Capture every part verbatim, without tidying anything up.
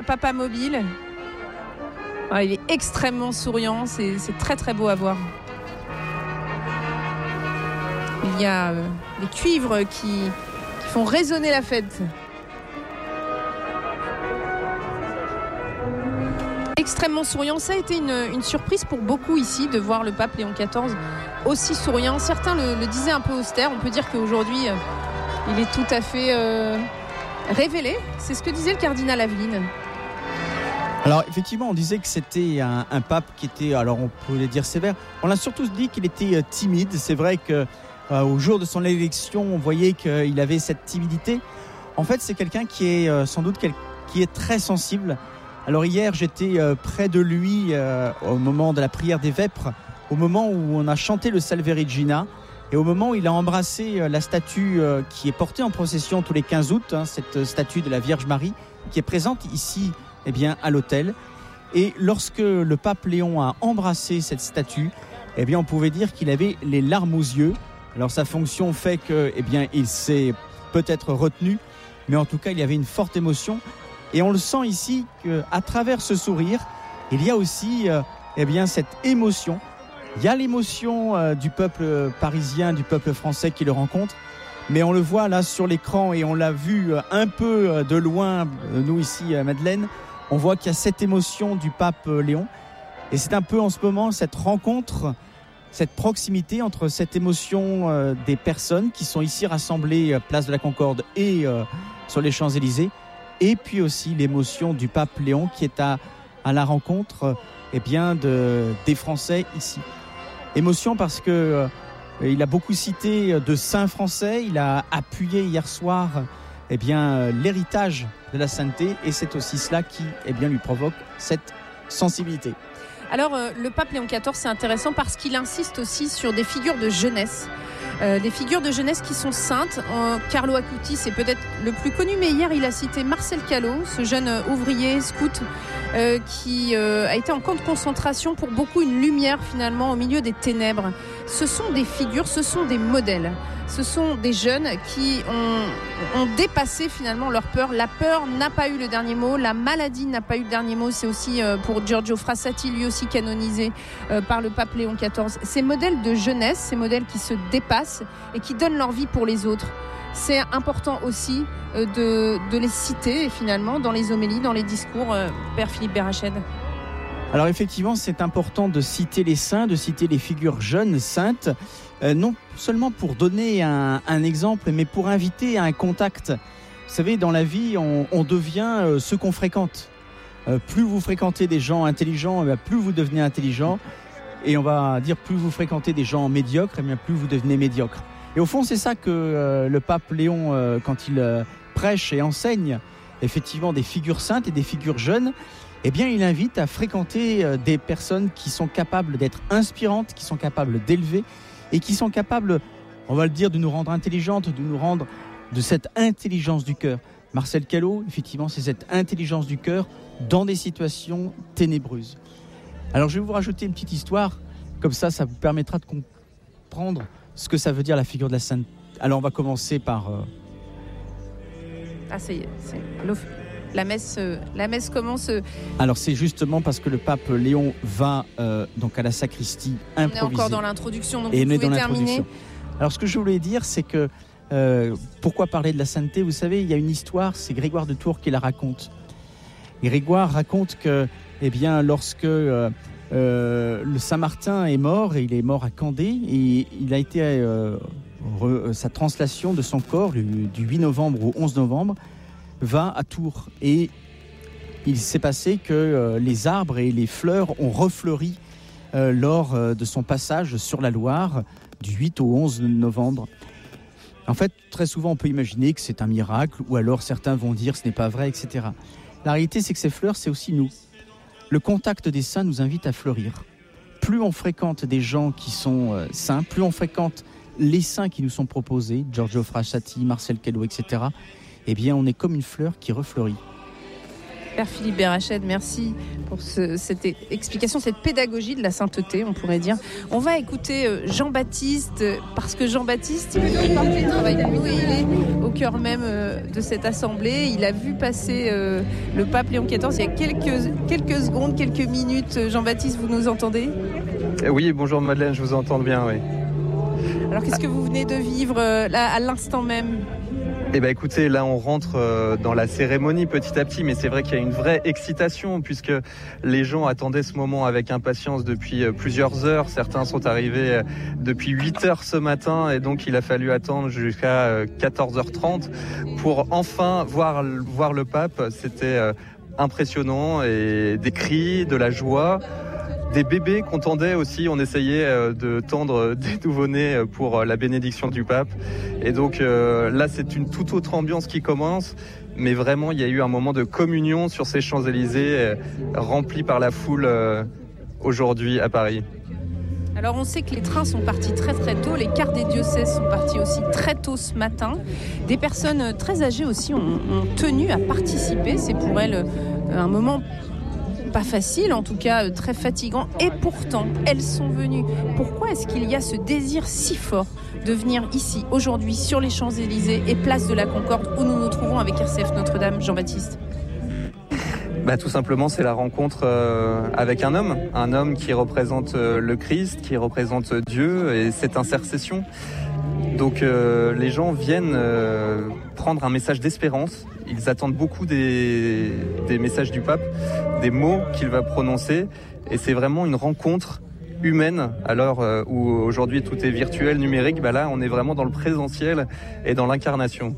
papa mobile. Ah, il est extrêmement souriant, c'est, c'est très très beau à voir. Il y a euh, des cuivres qui, qui font résonner la fête. Extrêmement souriant, ça a été une, une surprise pour beaucoup ici de voir le pape Léon quatorze aussi souriant. Certains le, le disaient un peu austère, on peut dire qu'aujourd'hui euh, il est tout à fait euh, révélé. C'est ce que disait le cardinal Aveline. Alors effectivement, on disait que c'était un, un pape qui était, alors on pourrait dire sévère. On a surtout dit qu'il était euh, timide. C'est vrai que euh, au jour de son élection, on voyait qu'il avait cette timidité. En fait, c'est quelqu'un qui est euh, sans doute quel, qui est très sensible. Alors hier, j'étais euh, près de lui euh, au moment de la prière des vêpres, au moment où on a chanté le Salve Regina et au moment où il a embrassé euh, la statue euh, qui est portée en procession tous les quinze août, hein, cette statue de la Vierge Marie qui est présente ici eh bien, à l'autel. Et lorsque le pape Léon a embrassé cette statue, eh bien, on pouvait dire qu'il avait les larmes aux yeux. Alors sa fonction fait que, eh bien, il s'est peut-être retenu, mais en tout cas, il y avait une forte émotion. Et on le sent ici qu'à travers ce sourire, il y a aussi euh, eh bien, cette émotion. Il y a l'émotion euh, du peuple parisien, du peuple français qui le rencontre. Mais on le voit là sur l'écran et on l'a vu euh, un peu euh, de loin, euh, nous ici à Madeleine. On voit qu'il y a cette émotion du pape euh, Léon. Et c'est un peu en ce moment cette rencontre, cette proximité entre cette émotion euh, des personnes qui sont ici rassemblées euh, place de la Concorde et euh, sur les Champs-Élysées. Et puis aussi l'émotion du pape Léon qui est à, à la rencontre eh bien, de, des Français ici. Émotion parce que euh, il a beaucoup cité de saints français, il a appuyé hier soir eh bien, l'héritage de la sainteté et c'est aussi cela qui eh bien, lui provoque cette sensibilité. Alors euh, le pape Léon quatorze, c'est intéressant parce qu'il insiste aussi sur des figures de jeunesse. Euh, des figures de jeunesse qui sont saintes. Euh, Carlo Acutis, c'est peut-être le plus connu, mais hier il a cité Marcel Callot, ce jeune euh, ouvrier scout euh, qui euh, a été en camp de concentration, pour beaucoup une lumière finalement au milieu des ténèbres. Ce sont des figures, ce sont des modèles. Ce sont des jeunes qui ont, ont dépassé finalement leur peur. La peur n'a pas eu le dernier mot, la maladie n'a pas eu le dernier mot. C'est aussi euh, pour Giorgio Frassati, lui aussi canonisé euh, par le pape Léon quatorze. Ces modèles de jeunesse, ces modèles qui se dépassent et qui donnent leur vie pour les autres. C'est important aussi euh, de, de les citer finalement dans les homélies, dans les discours. Euh, Père Philippe Berrachède. Alors effectivement, c'est important de citer les saints, de citer les figures jeunes, saintes, euh, non seulement pour donner un, un exemple, mais pour inviter à un contact. Vous savez, dans la vie, on, on devient euh, ce qu'on fréquente. Euh, plus vous fréquentez des gens intelligents, eh bien, plus vous devenez intelligent. Et on va dire, plus vous fréquentez des gens médiocres, eh bien, plus vous devenez médiocre. Et au fond, c'est ça que euh, le pape Léon, euh, quand il euh, prêche et enseigne, effectivement, des figures saintes et des figures jeunes, eh bien, il invite à fréquenter euh, des personnes qui sont capables d'être inspirantes, qui sont capables d'élever et qui sont capables, on va le dire, de nous rendre intelligentes, de nous rendre de cette intelligence du cœur. Marcel Callot, effectivement, c'est cette intelligence du cœur dans des situations ténébreuses. Alors, je vais vous rajouter une petite histoire, comme ça, ça vous permettra de comprendre ce que ça veut dire la figure de la sainte. Alors, on va commencer par... Euh... Ah, ça y est, c'est la messe, la messe commence. Alors, c'est justement parce que le pape Léon va euh, donc à la sacristie improviser. On est encore dans l'introduction, donc et vous pouvez terminer. Alors, ce que je voulais dire, c'est que euh, pourquoi parler de la sainteté ? Vous savez, il y a une histoire, c'est Grégoire de Tours qui la raconte. Grégoire raconte que, eh bien, lorsque euh, euh, le Saint-Martin est mort, et il est mort à Candé, et il a été euh, re, sa translation de son corps du, du huit novembre au onze novembre va à Tours. Et il s'est passé que euh, les arbres et les fleurs ont refleuri euh, lors euh, de son passage sur la Loire du huit au onze novembre. En fait, très souvent, on peut imaginer que c'est un miracle, ou alors certains vont dire ce n'est pas vrai, et cetera. La réalité, c'est que ces fleurs, c'est aussi nous. Le contact des saints nous invite à fleurir. Plus on fréquente des gens qui sont euh, saints, plus on fréquente les saints qui nous sont proposés, Giorgio Frassati, Marcel Callot, et cetera, eh bien, on est comme une fleur qui refleurit. Père Philippe Berached, merci pour ce, cette explication, cette pédagogie de la sainteté, on pourrait dire. On va écouter Jean-Baptiste, parce que Jean-Baptiste, il fait partie du travail de nous et il est au cœur même de cette assemblée. Il a vu passer le pape Léon quatorze il y a quelques, quelques secondes, quelques minutes. Jean-Baptiste, vous nous entendez ? Oui, bonjour Madeleine, je vous entends bien, oui. Alors qu'est-ce que vous venez de vivre là, à l'instant même ? Eh bien écoutez, là on rentre euh, dans la cérémonie petit à petit, mais c'est vrai qu'il y a une vraie excitation puisque les gens attendaient ce moment avec impatience depuis euh, plusieurs heures. Certains sont arrivés euh, depuis huit heures ce matin et donc il a fallu attendre jusqu'à euh, quatorze heures trente pour enfin voir, voir le pape. C'était euh, impressionnant et des cris, de la joie. Des bébés qu'on tendait aussi, on essayait de tendre des nouveau-nés pour la bénédiction du pape. Et donc euh, là, c'est une toute autre ambiance qui commence. Mais vraiment, il y a eu un moment de communion sur ces Champs-Élysées, euh, remplis par la foule euh, aujourd'hui à Paris. Alors on sait que les trains sont partis très très tôt, les cars des diocèses sont partis aussi très tôt ce matin. Des personnes très âgées aussi ont, ont tenu à participer, c'est pour elles un moment pas facile, en tout cas très fatigant, et pourtant elles sont venues. Pourquoi est-ce qu'il y a ce désir si fort de venir ici aujourd'hui sur les Champs-Élysées et place de la Concorde où nous nous trouvons avec R C F Notre-Dame? Jean-Baptiste. Bah, tout simplement, c'est la rencontre euh, avec un homme, un homme qui représente euh, le Christ, qui représente Dieu et cette intercession. Donc euh, les gens viennent euh, prendre un message d'espérance. Ils attendent beaucoup des, des messages du pape, des mots qu'il va prononcer. Et c'est vraiment une rencontre humaine. Alors euh, où aujourd'hui tout est virtuel, numérique, bah là on est vraiment dans le présentiel et dans l'incarnation.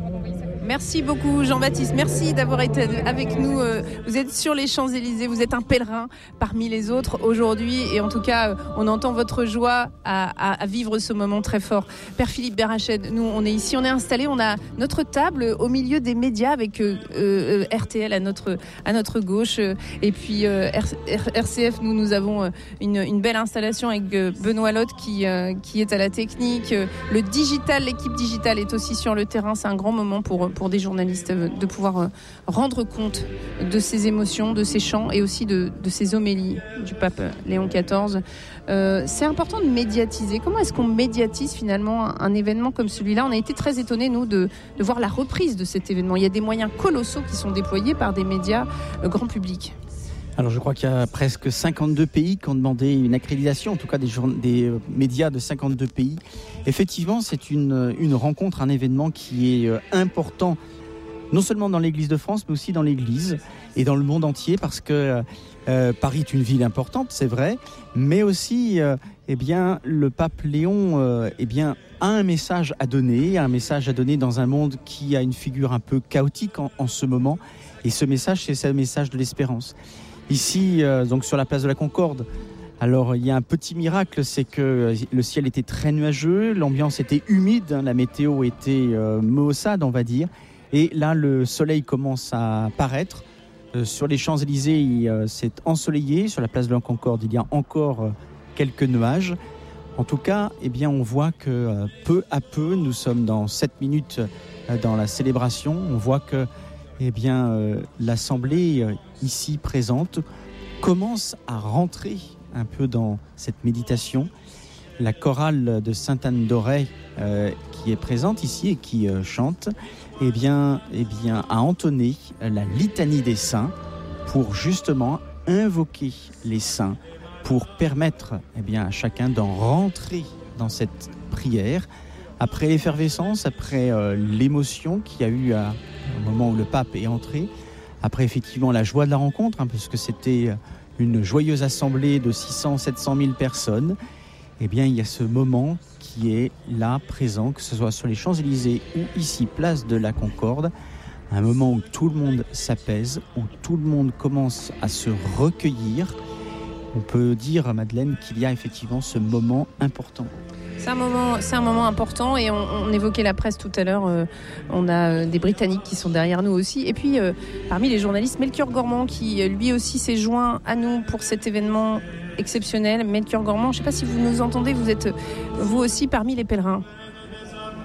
Merci beaucoup Jean-Baptiste, merci d'avoir été avec nous. Vous êtes sur les Champs-Élysées, vous êtes un pèlerin parmi les autres aujourd'hui et en tout cas on entend votre joie à, à, à vivre ce moment très fort. Père Philippe Berached, nous on est ici, on est installé, on a notre table au milieu des médias avec euh, euh, R T L à notre, à notre gauche et puis euh, R C F, nous nous avons une, une belle installation avec Benoît Lotte qui, euh, qui est à la technique. Le digital, l'équipe digitale est aussi sur le terrain, c'est un grand moment pour pour des journalistes de pouvoir rendre compte de ces émotions, de ces chants et aussi de, de ces homélies du pape Léon quatorze. Euh, c'est important de médiatiser. Comment est-ce qu'on médiatise finalement un, un événement comme celui-là? On a été très étonnés, nous, de, de voir la reprise de cet événement. Il y a des moyens colossaux qui sont déployés par des médias euh, grand public. Alors je crois qu'il y a presque cinquante-deux pays qui ont demandé une accréditation, en tout cas des, jour- des médias de cinquante-deux pays. Effectivement, c'est une, une rencontre, un événement qui est important, non seulement dans l'Église de France, mais aussi dans l'Église et dans le monde entier, parce que euh, Paris est une ville importante, c'est vrai, mais aussi, euh, eh bien, le pape Léon euh, eh bien, a un message à donner, un message à donner dans un monde qui a une figure un peu chaotique en, en ce moment. Et ce message, c'est ce message de l'espérance. Ici, euh, donc sur la place de la Concorde, alors il y a un petit miracle, c'est que le ciel était très nuageux, l'ambiance était humide, hein, la météo était euh, maussade, on va dire. Et là, le soleil commence à paraître. Euh, sur les Champs-Élysées, il, euh, c'est ensoleillé. Sur la place de la Concorde, il y a encore euh, quelques nuages. En tout cas, eh bien, on voit que euh, peu à peu, nous sommes dans sept minutes euh, dans la célébration. On voit que eh bien, euh, l'Assemblée euh, ici présente commence à rentrer un peu dans cette méditation. La chorale de Sainte-Anne d'Auray euh, qui est présente ici et qui euh, chante, eh bien, eh bien, a entonné la litanie des saints pour justement invoquer les saints, pour permettre eh bien, à chacun d'en rentrer dans cette prière. Après l'effervescence, après euh, l'émotion qu'il y a eu à, au moment où le pape est entré, après effectivement la joie de la rencontre, hein, parce que c'était une joyeuse assemblée de six cents à sept cent mille personnes, eh bien il y a ce moment qui est là, présent, que ce soit sur les Champs-Élysées ou ici, place de la Concorde, un moment où tout le monde s'apaise, où tout le monde commence à se recueillir. On peut dire, Madeleine, qu'il y a effectivement ce moment important. C'est un moment, c'est un moment important et on, on évoquait la presse tout à l'heure. Euh, on a des Britanniques qui sont derrière nous aussi. Et puis, euh, parmi les journalistes, Melchior Gormand qui lui aussi s'est joint à nous pour cet événement exceptionnel. Melchior Gormand, je ne sais pas si vous nous entendez, vous êtes vous aussi parmi les pèlerins.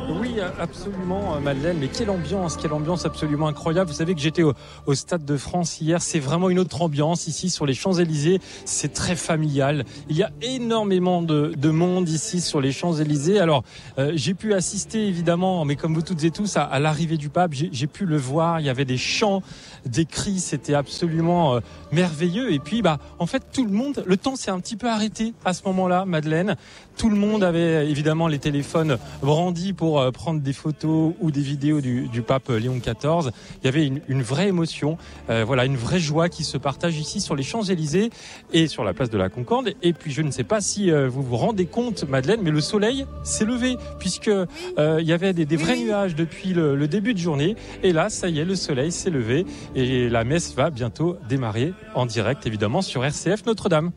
Oui, absolument, Madeleine. Mais quelle ambiance, quelle ambiance absolument incroyable. Vous savez que j'étais au, au Stade de France hier. C'est vraiment une autre ambiance ici sur les Champs-Élysées. C'est très familial. Il y a énormément de, de monde ici sur les Champs-Élysées. Alors, euh, j'ai pu assister évidemment, mais comme vous toutes et tous, à, à l'arrivée du pape. J'ai, j'ai pu le voir. Il y avait des chants, des cris. C'était absolument euh, merveilleux. Et puis, bah, en fait, tout le monde, le temps s'est un petit peu arrêté à ce moment-là, Madeleine. Tout le monde avait évidemment les téléphones brandis pour euh, prendre des photos ou des vidéos du, du pape Léon quatorze. Il y avait une, une vraie émotion, euh, voilà, une vraie joie qui se partage ici sur les Champs-Élysées et sur la place de la Concorde. Et puis je ne sais pas si euh, vous vous rendez compte, Madeleine, mais le soleil s'est levé puisque euh, il y avait des, des vrais nuages depuis le, le début de journée. Et là, ça y est, le soleil s'est levé et la messe va bientôt démarrer en direct, évidemment, sur R C F Notre-Dame.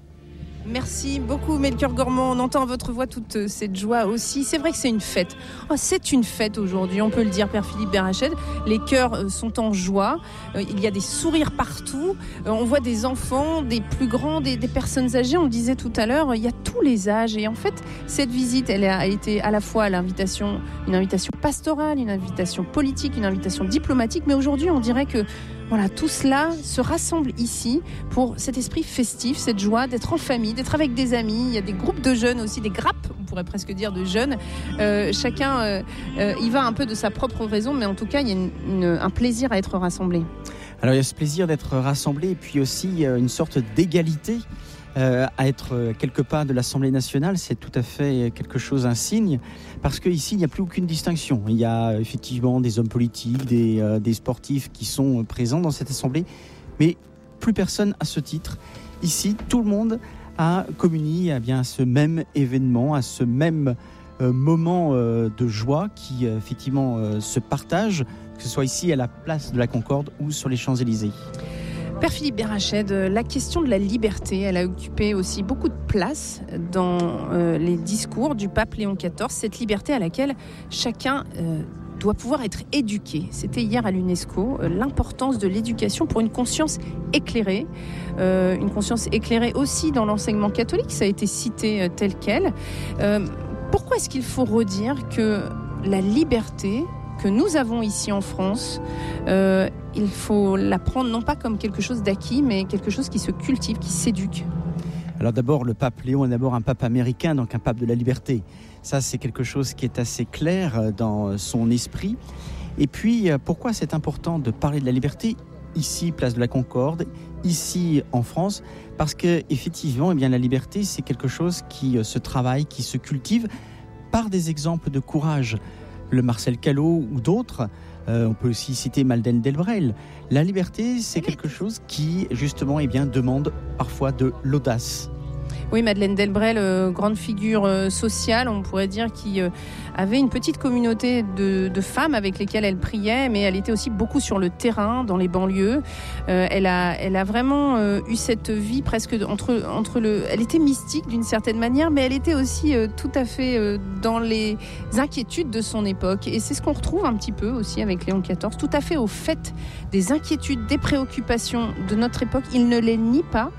Merci beaucoup Melchior Gormand, on entend à votre voix toute cette joie aussi. C'est vrai que c'est une fête, oh, c'est une fête aujourd'hui, on peut le dire, Père Philippe Berrached. Les cœurs sont en joie, il y a des sourires partout, on voit des enfants, des plus grands, des, des personnes âgées, on le disait tout à l'heure, il y a tous les âges. Et en fait, cette visite, elle a été à la fois l'invitation, une invitation pastorale, une invitation politique, une invitation diplomatique, mais aujourd'hui on dirait que voilà, tout cela se rassemble ici pour cet esprit festif, cette joie d'être en famille, d'être avec des amis. Il y a des groupes de jeunes aussi, des grappes, on pourrait presque dire de jeunes. Euh, chacun euh, euh, y va un peu de sa propre raison, mais en tout cas, il y a une, une, un plaisir à être rassemblés. Alors il y a ce plaisir d'être rassemblés et puis aussi euh, une sorte d'égalité. Euh, à être quelque part de l'Assemblée nationale, c'est tout à fait quelque chose, un signe, parce qu'ici, il n'y a plus aucune distinction. Il y a effectivement des hommes politiques, des, euh, des sportifs qui sont présents dans cette Assemblée, mais plus personne à ce titre. Ici, tout le monde a communié eh bien, à ce même événement, à ce même euh, moment euh, de joie qui euh, effectivement euh, se partage, que ce soit ici à la place de la Concorde ou sur les Champs-Élysées. Père Philippe Berrached, la question de la liberté, elle a occupé aussi beaucoup de place dans euh, les discours du pape Léon quatorze, cette liberté à laquelle chacun euh, doit pouvoir être éduqué. C'était hier à l'UNESCO, euh, l'importance de l'éducation pour une conscience éclairée, euh, une conscience éclairée aussi dans l'enseignement catholique, ça a été cité euh, tel quel. Euh, pourquoi est-ce qu'il faut redire que la liberté que nous avons ici en France, euh, il faut la prendre non pas comme quelque chose d'acquis, mais quelque chose qui se cultive, qui s'éduque. Alors d'abord, le pape Léon est d'abord un pape américain, donc un pape de la liberté. Ça, c'est quelque chose qui est assez clair dans son esprit. Et puis, pourquoi c'est important de parler de la liberté ici, place de la Concorde, ici en France? Parce qu'effectivement, eh bien, la liberté, c'est quelque chose qui se travaille, qui se cultive par des exemples de courage. Le Marcel Callot ou d'autres, euh, on peut aussi citer Madeleine Delbrel. La liberté, c'est quelque chose qui, justement, eh bien, demande parfois de l'audace. Oui, Madeleine Delbrel, euh, grande figure euh, sociale, on pourrait dire, qui euh, avait une petite communauté de, de femmes avec lesquelles elle priait, mais elle était aussi beaucoup sur le terrain, dans les banlieues. Euh, elle a, elle a vraiment euh, eu cette vie presque entre, entre le... Elle était mystique d'une certaine manière, mais elle était aussi euh, tout à fait euh, dans les inquiétudes de son époque. Et c'est ce qu'on retrouve un petit peu aussi avec Léon quatorze, tout à fait au fait des inquiétudes, des préoccupations de notre époque. Il ne les nie pas.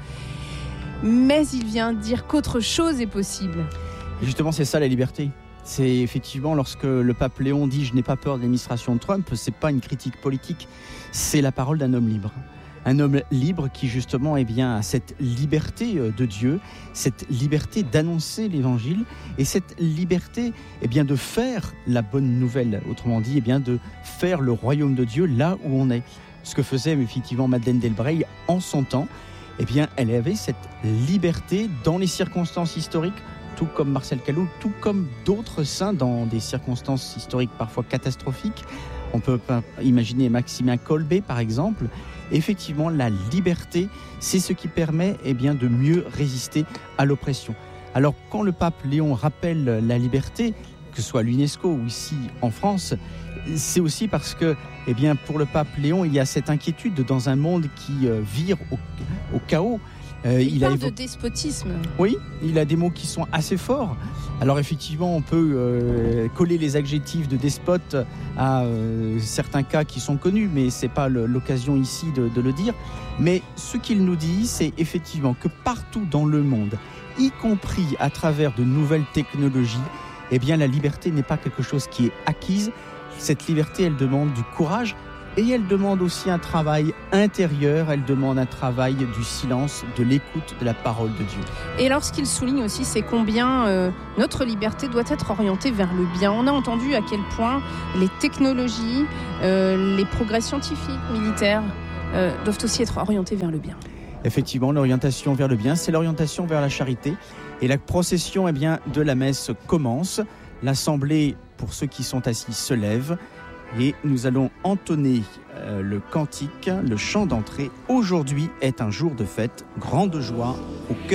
Mais il vient dire qu'autre chose est possible. Et justement, c'est ça la liberté. C'est effectivement lorsque le pape Léon dit « je n'ai pas peur de l'administration de Trump », c'est pas une critique politique, c'est la parole d'un homme libre. Un homme libre qui justement eh bien, a cette liberté de Dieu, cette liberté d'annoncer l'évangile et cette liberté eh bien, de faire la bonne nouvelle. Autrement dit, eh bien, de faire le royaume de Dieu là où on est. Ce que faisait effectivement Madeleine Delbrel en son temps. Eh bien, elle avait cette liberté dans les circonstances historiques, tout comme Marcel Callot, tout comme d'autres saints dans des circonstances historiques parfois catastrophiques. On peut imaginer Maximin Kolbe, par exemple. Effectivement, la liberté, c'est ce qui permet eh bien, de mieux résister à l'oppression. Alors, quand le pape Léon rappelle la liberté, que ce soit à l'UNESCO ou ici en France, c'est aussi parce que, eh bien, pour le pape Léon, il y a cette inquiétude dans un monde qui euh, vire au, au chaos. Euh, il, il parle évo... de despotisme. Oui, il a des mots qui sont assez forts. Alors effectivement, on peut euh, coller les adjectifs de despote à euh, certains cas qui sont connus, mais c'est pas le, l'occasion ici de, de le dire. Mais ce qu'il nous dit, c'est effectivement que partout dans le monde, y compris à travers de nouvelles technologies, eh bien la liberté n'est pas quelque chose qui est acquise. Cette liberté, elle demande du courage et elle demande aussi un travail intérieur, elle demande un travail du silence, de l'écoute de la parole de Dieu. Et alors ce qu'il souligne aussi, c'est combien euh, notre liberté doit être orientée vers le bien. On a entendu à quel point les technologies, euh, les progrès scientifiques, militaires, euh, doivent aussi être orientés vers le bien. Effectivement, l'orientation vers le bien, c'est l'orientation vers la charité. Et la procession eh bien, de la messe commence. L'assemblée, pour ceux qui sont assis, se lève. Et nous allons entonner euh, le cantique, le chant d'entrée. Aujourd'hui est un jour de fête, grande joie au cœur.